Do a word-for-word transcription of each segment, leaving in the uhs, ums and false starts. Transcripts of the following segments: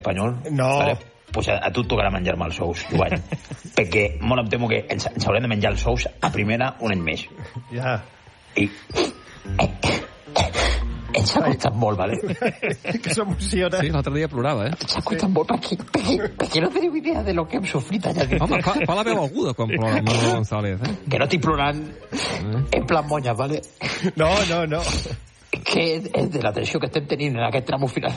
espanyol. No. Vale? Pues a, a tu et tocarà menjar-me els ous, Joan. Perquè molt em temo que ens, ens haurem de menjar els ous a primera un any més. Ja. I... Ens ha costat molt, vale? Que s'emociona. Sí, l'altre dia plorava, eh? Ens ha costat molt perquè, perquè, perquè no teniu idea de lo que hem sofrit allà dintre. Home, fa, fa la veu aguda quan plora el Manolo González, eh? Que no estic plorant en plan monya, vale? No, no, no. Que és de la tensió que estem tenint en aquest tram final.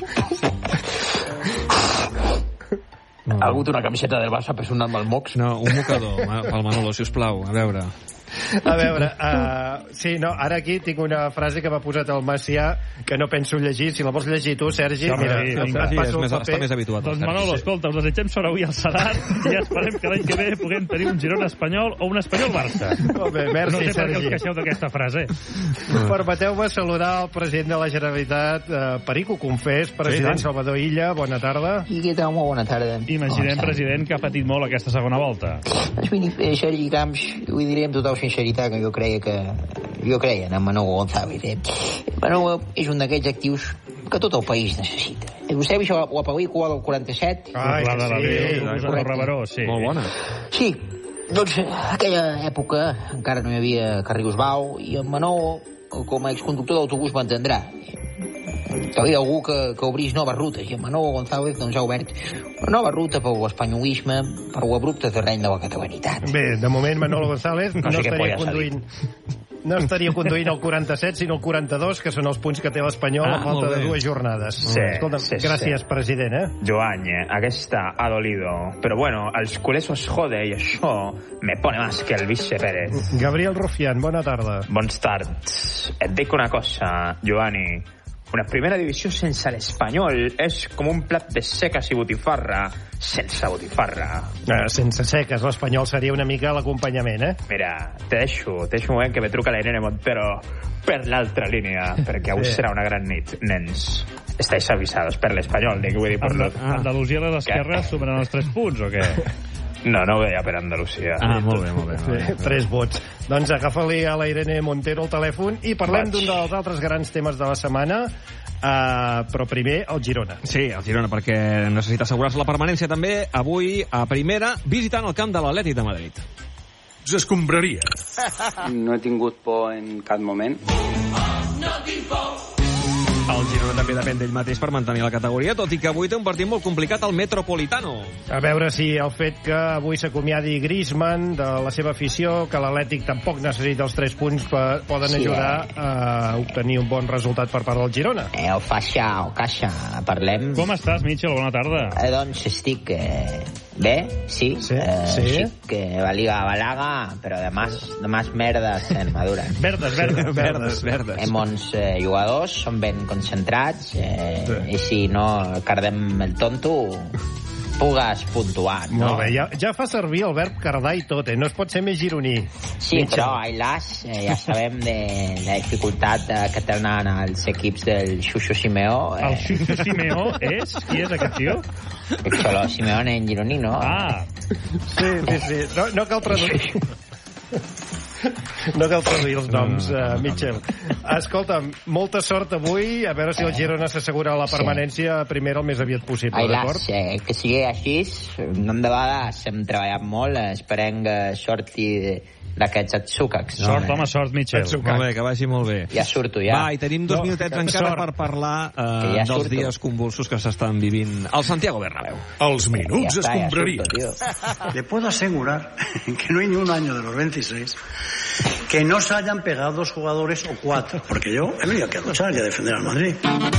No. Ha hagut una camiseta del Barça per sonar-me el mocs. No, un mocador pel Manolo, si us plau. A veure... A veure, uh, sí, no, ara aquí tinc una frase que m'ha posat el Macià que no penso llegir. Si la vols llegir tu, Sergi, sí, mira, sí, et sí, passo més, el paper. Està més habituat. Doncs Manolo, escolta, us desitgem sort avui al Salat i esperem que l'any que ve puguem tenir un Girona espanyol o un espanyol Barça. Molt bé, merci, no sé per què us Sergi. queixeu d'aquesta frase. Permeteu-me saludar el president de la Generalitat, eh, Perico Confés, president sí, Salvador Illa, bona tarda. I què tal, molt bona tarda. Imaginem, president, que ha patit molt aquesta segona volta. Doncs miri, Sergi Camps, ho diré amb total sinceritat, que jo creia que... Jo creia en Manolo González. Eh? Manolo és un d'aquests actius que tot el país necessita. Vostè ha vist la pel·lícula del quaranta-set? Ai, la de la sí, Déu, el Reveró, sí. Molt bona. Sí, doncs en aquella època encara no hi havia carrils Bau i en Manolo, com a exconductor d'autobús, m'entendrà. Hi havia algú que, que obrís noves rutes i en Manolo González doncs, ha obert una nova ruta per l'espanyolisme, per l'abrupte terreny de la catalanitat. Bé, de moment Manolo González no, No sé què estaria polla conduint... No estaria conduint el quaranta-set, sinó el quaranta-dos, que són els punts que té l'Espanyol Ah, a falta molt de bé. dues jornades. Sí, Escolta, sí, gràcies, sí. president, eh? Joan, aquesta ha dolido. Pero bueno, als culers os jode i això me pone más que el vice Pérez. Gabriel Rufián, bona tarda. Bons tards. Et dic una cosa, Giovanni. Una primera divisió sense l'Espanyol és com un plat de seques i botifarra sense botifarra. Eh, sense seques, l'Espanyol seria una mica l'acompanyament, eh? Mira, te deixo, te deixo un moment que me truca la Irene Montero per l'altra línia, perquè avui Sí. serà una gran nit, nens. Estáis avisados per l'Espanyol, dic, vull dir, per lo... Andalusia a les esquerres sumaran els tres punts, o què? No, no ho deia per Andalusia. Ah, molt bé, molt bé. Molt bé. Tres vots. Doncs agafa-li a la Irene Montero el telèfon i parlem Vaig. d'un dels altres grans temes de la setmana, uh, però primer el Girona. Sí, el Girona, perquè necessita assegurar-se la permanència també avui a primera, visitant el camp de l'Atlètic de Madrid. Escombraria. No he tingut por en cap moment. El Girona també depèn d'ell mateix per mantenir la categoria, tot i que avui té un partit molt complicat al Metropolitano. A veure si el fet que avui s'acomiadi Griezmann de la seva afició, que l'Atlètic tampoc necessita els tres punts, per, poden Sí, ajudar eh? a obtenir un bon resultat per part del Girona. Eh, el faixa, el caixa, parlem... Com estàs, Mitchell? Bona tarda. Eh, doncs estic eh, bé, sí. Sí, eh, sí. Estic eh, la Liga Balaga, però de más, de más merdes en maduren. Verdes, verdes. Verdes, verdes. Hem uns eh, jugadors, són ben concentrats, eh, Sí. i si no cardem el tonto, pugues puntuar, no? Molt bé, ja, ja fa servir el verb cardar i tot, eh? No es pot ser més gironí. Sí, però Ailas, eh, ja sabem de la dificultat eh, que tenen els equips del Xuxo Simeó. Eh, El Xuxo Simeó és? Qui és aquest tio? El Xolo Simeone en gironí, no? Ah, Sí, sí, sí. No, no cal traduir... No cal traduir els noms, uh, Mitchell. Escolta, molta sort avui. A veure si el Girona s'assegura la permanència primera el més aviat possible, d'acord? Ailas, eh, que sigui així. Nom de vegades hem treballat molt. eh, Esperem que sorti d'aquests atzúcacs. No? sort, home, sort, Mitchell. Molt bé, que vagi molt bé. Ja surto, ja. Va, i tenim dos No, minutets que encara sort. per parlar Que eh, ja dels surto. dies convulsos que s'estan vivint al Santiago Bernabéu. Els Ja minuts està, ja escombraria. surto, tio. Le puedo asegurar que no hay ni un año de los veintiséis que no se hayan pegado dos jugadores o cuatro, porque yo he venido aquí a luchar y a defender al Madrid.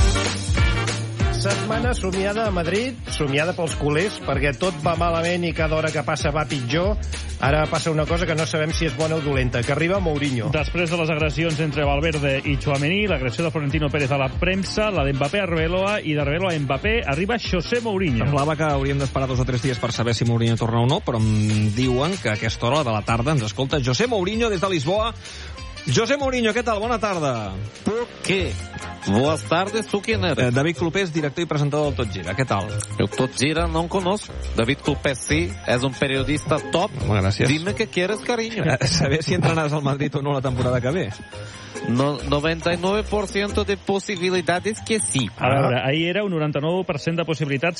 Setmana somiada a Madrid, somiada pels culers, perquè tot va malament i cada hora que passa va pitjor. Ara passa una cosa que no sabem si és bona o dolenta, que arriba Mourinho. Després de les agressions entre Valverde i Tchouaméni, l'agressió de Florentino Pérez a la premsa, la d'Mbappé a Arbeloa i d'Arbeloa a Mbappé, arriba José Mourinho. Semblava que hauríem d'esperar dos o tres dies per saber si Mourinho torna o no, però em diuen que a aquesta hora de la tarda ens escolta José Mourinho des de Lisboa. José Mourinho, què tal? Bona tarda. ¿Por qué? Buenas tardes, ¿tú quién eres? Eh, David Clopés, director i presentador del Tot Gira. Què tal? El Tot Gira no conozco. David Clopés sí, es un periodista top. Bueno, gràcies. Dime qué quieres, cariño. Eh, saber si entrenaràs al Madrid o no la temporada que ve. No, noventa y nueve por ciento de posibilidades que sí. A veure, ahir era un noranta-nou per cent de possibilitats